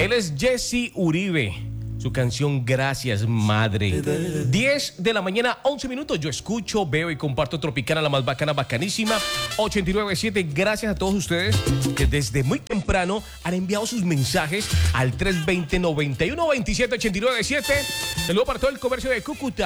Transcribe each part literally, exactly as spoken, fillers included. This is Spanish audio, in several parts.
Él es Jesse Uribe. Su canción Gracias, Madre. diez de la mañana, once minutos. Yo escucho, veo y comparto Tropicana, la más bacana, bacanísima. ochenta y nueve punto siete. Gracias a todos ustedes que desde muy temprano han enviado sus mensajes al tres dos cero, nueve uno dos siete, ochenta y nueve punto siete. Saludo para todo el comercio de Cúcuta.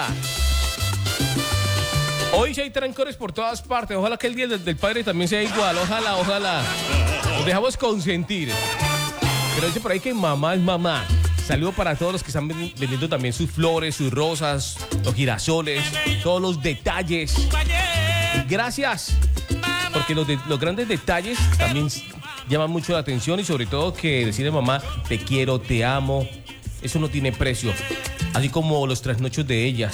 Hoy sí hay trancones por todas partes. Ojalá que el día del, del padre también sea igual. Ojalá, ojalá. Nos dejamos consentir. Pero dice por ahí que mamá es mamá. Saludo para todos los que están vendiendo también sus flores, sus rosas, los girasoles, todos los detalles. Gracias, porque los, de, los grandes detalles también llaman mucho la atención y sobre todo que decirle a mamá, te quiero, te amo, eso no tiene precio. Así como los trasnochos de ellas.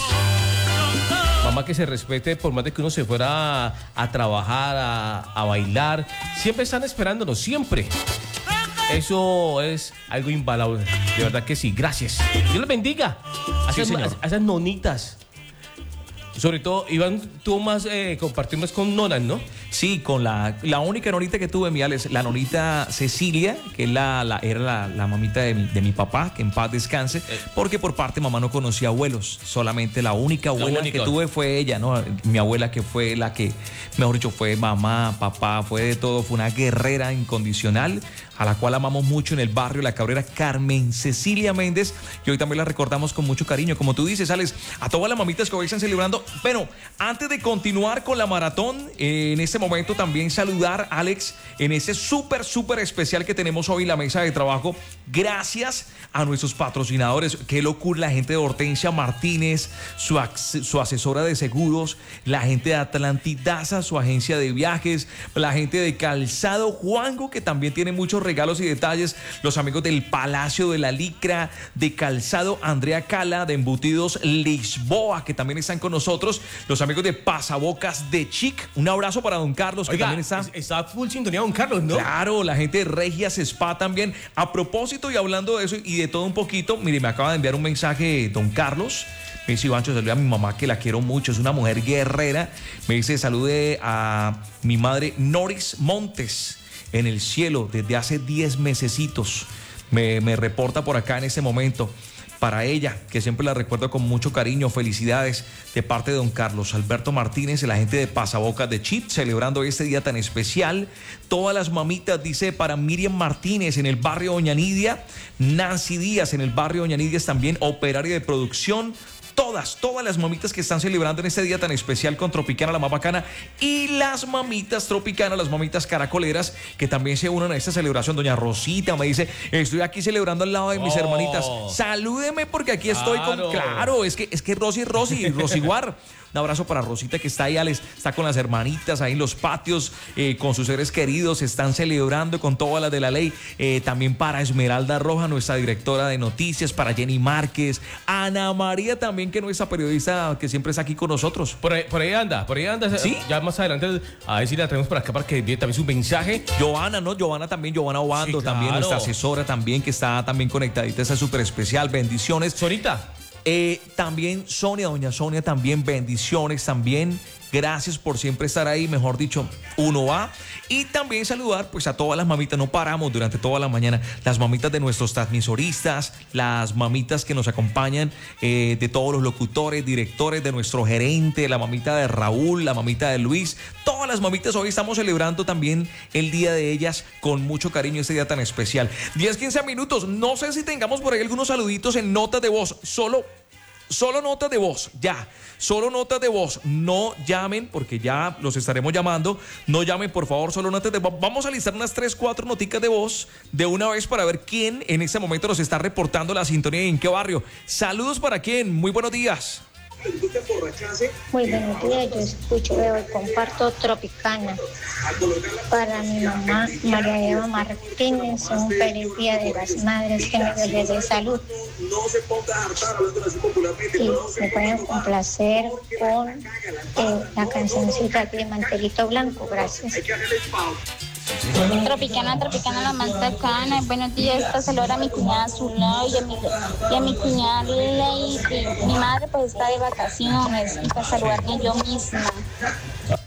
Mamá que se respete por más de que uno se fuera a, a trabajar, a, a bailar. Siempre están esperándonos, siempre. Eso es algo invaluable. De verdad que sí. Gracias. Dios les bendiga. A, Sí, esas, señor. a esas nonitas. Sobre todo, Iván, tú más eh, compartir más con nonas, ¿no? Sí, con la, la única nonita que tuve, mi Alex, la nonita Cecilia, que es la, la, era la, la mamita de mi, de mi papá, que en paz descanse, porque por parte de mamá no conocía abuelos, solamente la única abuela única. que tuve fue ella, ¿no? Mi abuela que fue la que, mejor dicho, fue mamá, papá, fue de todo, fue una guerrera incondicional, a la cual amamos mucho en el barrio La Cabrera, Carmen Cecilia Méndez, y hoy también la recordamos con mucho cariño, como tú dices, Alex, a todas las mamitas que hoy están celebrando. Bueno, antes de continuar con la maratón, eh, en este momento también saludar, Alex, en ese súper, súper especial que tenemos hoy en la mesa de trabajo, gracias a nuestros patrocinadores. Qué locura, la gente de Hortensia Martínez, su, su asesora de seguros, la gente de Atlantidaza, su agencia de viajes, la gente de Calzado Juango, que también tiene muchos regalos y detalles, los amigos del Palacio de la Licra, de Calzado Andrea Cala, de Embutidos Lisboa, que también están con nosotros, los amigos de Pasabocas de Chic. Un abrazo para don Carlos, que Oiga, también está. Está full sintonía don Carlos, ¿no? Claro, la gente de Regias Spa también. A propósito y hablando de eso y de todo un poquito, mire, me acaba de enviar un mensaje don Carlos. Me dice, Ivancho, salude a mi mamá que la quiero mucho, es una mujer guerrera. Me dice, salude a mi madre Noris Montes en el cielo desde hace diez mesecitos. Me, me reporta por acá en ese momento. Para ella, que siempre la recuerdo con mucho cariño, felicidades de parte de don Carlos Alberto Martínez, la gente de Pasabocas de Chip, celebrando este día tan especial. Todas las mamitas, dice, para Miriam Martínez en el barrio Doña Nidia, Nancy Díaz en el barrio Doña Nidia también, operaria de producción. Todas, todas las mamitas que están celebrando en este día tan especial con Tropicana, la más bacana, y las mamitas tropicanas, las mamitas caracoleras, que también se unen a esta celebración. Doña Rosita me dice, estoy aquí celebrando al lado de mis Oh. hermanitas. Salúdeme porque aquí estoy con... Claro. Claro, es que, es que Rosy es Rosy, Rosiguar. Un abrazo para Rosita que está ahí, Alex, está con las hermanitas ahí en los patios, eh, con sus seres queridos, están celebrando con todas las de la ley. Eh, también para Esmeralda Roja, nuestra directora de noticias, para Jenny Márquez, Ana María también, que nuestra periodista que siempre está aquí con nosotros. Por ahí, por ahí anda, por ahí anda. ¿Sí? Ya más adelante, a ver si la traemos para acá para que envíe también su mensaje. Giovanna, ¿no? Giovanna también, Giovanna Obando, Sí, también claro. nuestra asesora también, que está también conectadita, está súper especial, bendiciones. Sonita. Eh, también Sonia, doña Sonia, también bendiciones, también gracias por siempre estar ahí, mejor dicho, uno va. Y también saludar pues a todas las mamitas, no paramos durante toda la mañana, las mamitas de nuestros transmisoristas, las mamitas que nos acompañan, eh, de todos los locutores, directores, de nuestro gerente, la mamita de Raúl, la mamita de Luis, todas las mamitas. Hoy estamos celebrando también el día de ellas con mucho cariño, este día tan especial. diez, quince minutos, no sé si tengamos por ahí algunos saluditos en notas de voz, solo... Solo notas de voz, ya, solo notas de voz, no llamen porque ya los estaremos llamando, no llamen por favor, solo notas de voz. Vamos a listar unas tres, cuatro noticas de voz de una vez para ver quién en este momento nos está reportando la sintonía y en qué barrio. Saludos para quién, muy buenos días. Muy buenos días, yo escucho, veo y comparto Tropicana. Para mi mamá, María Eva Martínez, un feliz día de las madres, que me dé de salud. Y me pueden complacer con eh, la cancioncita de Mantelito Blanco, gracias. Tropicana, Tropicana, la más bacana. Buenos días, esta celebra a mi cuñada Zulay y a mi, y a mi cuñada Lady. Mi madre pues está de vacaciones y para saludarme yo misma.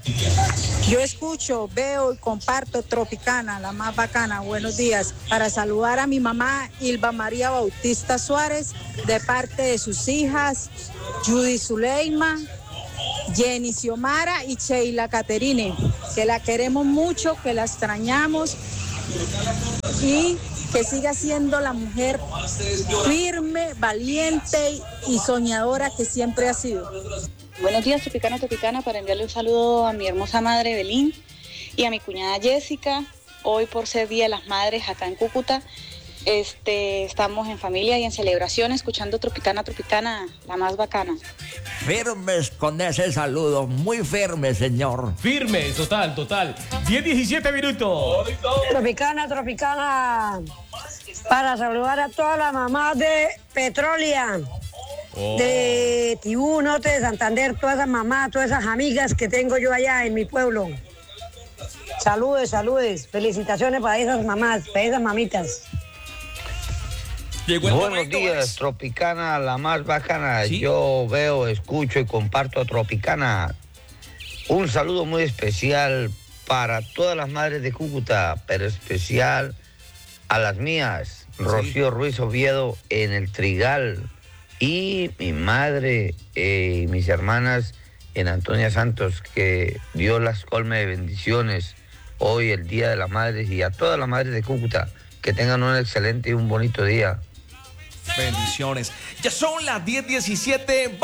Yo escucho, veo y comparto Tropicana, la más bacana. Buenos días. Para saludar a mi mamá, Ilva María Bautista Suárez, de parte de sus hijas, Judy Zuleima, Jenny Xiomara y Sheila Caterine, que la queremos mucho, que la extrañamos y que siga siendo la mujer firme, valiente y soñadora que siempre ha sido. Buenos días, Tropicana, Tropicana, para enviarle un saludo a mi hermosa madre Belín y a mi cuñada Jessica. Hoy, por ser Día de las Madres acá en Cúcuta, este, estamos en familia y en celebración escuchando Tropicana, Tropicana, la más bacana. Firmes con ese saludo, muy firme, señor. Firme, total, total. diez, diecisiete minutos. Tropicana, Tropicana, para saludar a todas las mamás de Petrolia. Oh. De Tibú, Norte de Santander, todas esas mamás, todas esas amigas que tengo yo allá en mi pueblo. Saludes, saludes, felicitaciones para esas mamás, para esas mamitas. Buenos momento, días, es. Tropicana, la más bacana. ¿Sí? Yo veo, escucho y comparto a Tropicana. Un saludo muy especial para todas las madres de Cúcuta, pero especial a las mías, ¿sí? Rocío Ruiz Oviedo en el Trigal. Y mi madre eh, y mis hermanas en Antonia Santos, que Dios las colme de bendiciones hoy, el Día de las Madres, y a todas las madres de Cúcuta, que tengan un excelente y un bonito día. Bendiciones. Ya son las diez diecisiete.